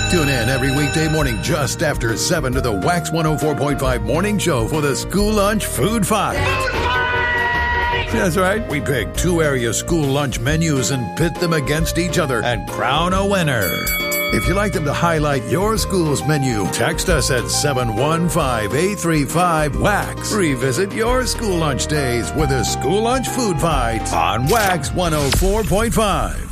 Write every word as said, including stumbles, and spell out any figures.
Tune in every weekday morning just after seven to the Wax one oh four point five Morning Show for the School Lunch Food Fight. That's right. We pick two area school lunch menus and pit them against each other and crown a winner. If you'd like them to highlight your school's menu, text us at seven one five, eight three five, WAX. Revisit your school lunch days with a School Lunch Food Fight on Wax one oh four point five.